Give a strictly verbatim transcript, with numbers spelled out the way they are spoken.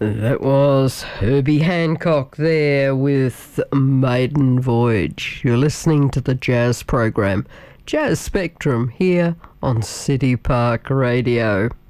That was Herbie Hancock there with Maiden Voyage. You're listening to the jazz program, Jazz Spectrum, here on City Park Radio.